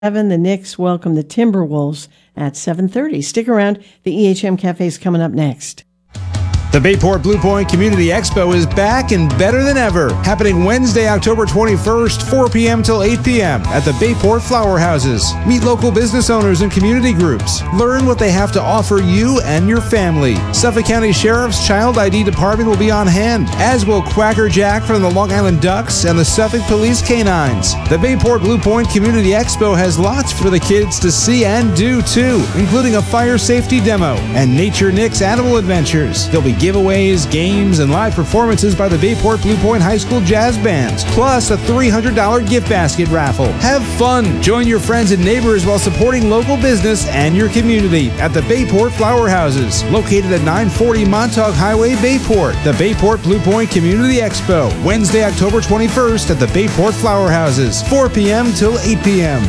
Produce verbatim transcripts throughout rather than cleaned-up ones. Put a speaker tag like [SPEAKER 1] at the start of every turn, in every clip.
[SPEAKER 1] Seven, the Knicks welcome the Timberwolves at seven thirty. Stick around. The E H M Cafe is coming up next.
[SPEAKER 2] The Bayport Blue Point Community Expo is back and better than ever. Happening Wednesday, October twenty-first, four p.m. till eight p.m. at the Bayport Flower Houses. Meet local business owners and community groups. Learn what they have to offer you and your family. Suffolk County Sheriff's Child I D Department will be on hand, as will Quacker Jack from the Long Island Ducks and the Suffolk Police Canines. The Bayport Blue Point Community Expo has lots for the kids to see and do too, including a fire safety demo and Nature Nick's Animal Adventures. There'll be giveaways, games, and live performances by the Bayport Blue Point High School Jazz Bands, plus a three hundred dollars gift basket raffle. Have fun! Join your friends and neighbors while supporting local business and your community at the Bayport Flower Houses, located at nine forty Montauk Highway, Bayport. The Bayport Blue Point Community Expo, Wednesday, October twenty-first at the Bayport Flower Houses, four p.m. till eight p.m.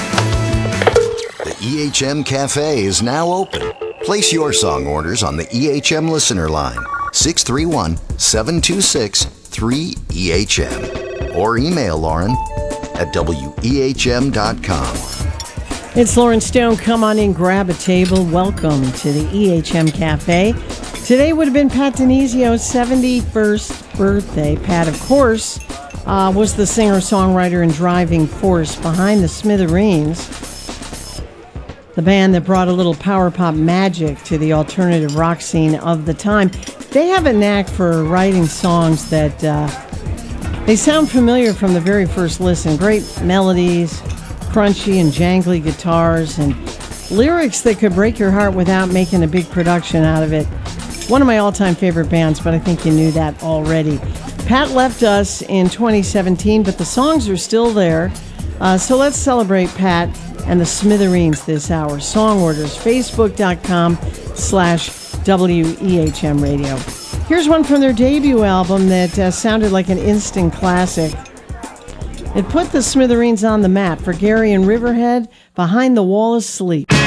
[SPEAKER 3] The E H M Cafe is now open. Place your song orders on the E H M listener line, six three one, seven two six, three E H M, or email Lauren at W E H M dot com.
[SPEAKER 1] It's Lauren Stone. Come on in, grab a table. Welcome to the E H M Cafe. Today would have been Pat Denizio's seventy-first birthday. Pat, of course, uh, was the singer-songwriter and driving force behind the Smithereens, the band that brought a little power pop magic to the alternative rock scene of the time. They have a knack for writing songs that uh, they sound familiar from the very first listen. Great melodies, crunchy and jangly guitars, and lyrics that could break your heart without making a big production out of it. One of my all-time favorite bands, but I think you knew that already. Pat left us in twenty seventeen, but the songs are still there. Uh, so let's celebrate Pat and the Smithereens this hour. Song orders, facebook.com slash WEHM radio. Here's one from their debut album that uh, sounded like an instant classic. It put the Smithereens on the map for Gary and Riverhead, Behind the Wall of Sleep.